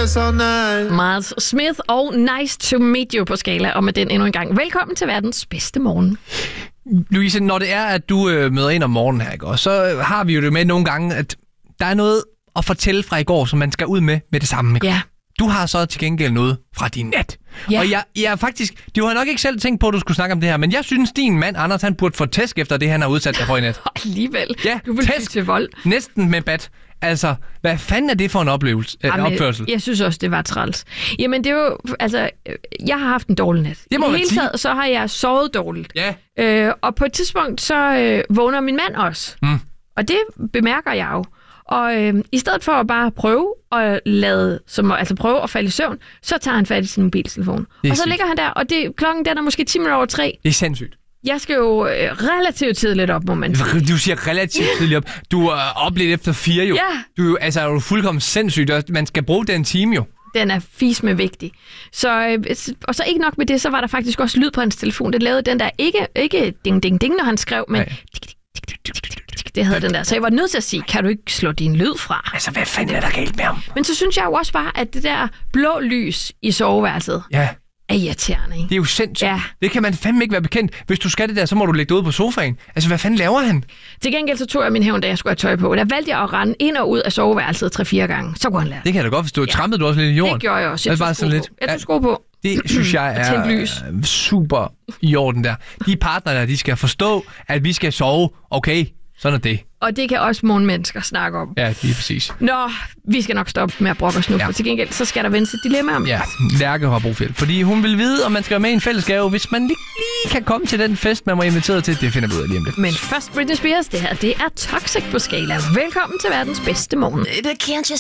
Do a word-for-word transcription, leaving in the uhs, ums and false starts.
Yes or no. Miles Smith og Nice to Meet You på Skala, og med den endnu en gang. Velkommen til verdens bedste morgen. Louise, når det er, at du øh, møder ind om morgenen her, ikke? Og så har vi jo det med nogle gange, at der er noget at fortælle fra i går, som man skal ud med med det samme. Ikke? Ja. Du har så til gengæld noget fra din nat. Ja. Og jeg, jeg er faktisk... Du har nok ikke selv tænkt på, at du skulle snakke om det her, men jeg synes, din mand, Anders, han burde få tæsk efter det, han har udsat dig for i nat. Alligevel. Ja, du vil tæsk. til vold. Næsten med bat. Altså, hvad fanden er det for en oplevelse, øh, Jamen, opførsel? Jeg synes også, det var træls. Jamen, det er jo... Altså, jeg har haft en dårlig nat. Det må I man hele sige. taget, så har jeg sovet dårligt. Ja. Øh, og på et tidspunkt, så øh, vågner min mand også. Mm. Og det bemærker jeg jo. Og øh, i stedet for at bare prøve at lade, som, altså prøve at falde i søvn, så tager han fat i sin mobiltelefon. Og så sygt. ligger han der, og det, klokken den er måske ti minutter over tre. Det er sindssygt. Jeg skal jo øh, relativt tidligt op, må man sige. Du siger relativt tidligt op. Du er op lidt efter fire jo. Ja. Du er altså, er du fuldkommen sindssygt. Og man skal bruge den time jo. Den er fis med vigtig. Så, øh, og så ikke nok med det, så var der faktisk også lyd på hans telefon. Det lavede den der, ikke, ikke ding ding ding, når han skrev, men Nej. det havde den der. Så jeg var nødt til at sige, kan du ikke slå din lyd fra? Altså, hvad fanden er der galt med ham? Men så synes jeg jo også bare, at det der blå lys i soveværelset Ja, er irriterende, ikke? det er jo sindssygt. Ja. Det kan man fandme ikke være bekendt. Hvis du skal det der, så må du lægge det ud på sofaen. Altså, hvad fanden laver han? Til gengæld så tog jeg min hævn, da jeg skulle have tøj på. Der valgte jeg at rende ind og ud af soveværelset tre-fire gange. Så kunne han lære. Det kan jeg da godt forstå. Ja. Trampede du også lidt i jorden? Det gjorde jeg også. Er Jeg det bare tog sådan sko lidt? på. Jeg tog sko på. Det synes jeg Og tændte er lys. øh, super i orden der. De partnere der, de skal forstå, at vi skal sove. Okay, sådan er det. Og det kan også morgenmennesker snakke om. Ja, lige præcis. Nå, vi skal nok stoppe med at brokke os nu, Ja. for til gengæld så skal der vendes et dilemma om. Ja, Lærke har brug for hjælp. Fordi hun vil vide, om man skal være med i en fællesgave, hvis man lige, lige kan komme til den fest, man var inviteret til. Det finder vi ud af lige om lidt. Men først Britney Spears, det her, det er Toxic på Skala. Velkommen til verdens bedste morgen. Baby, can't you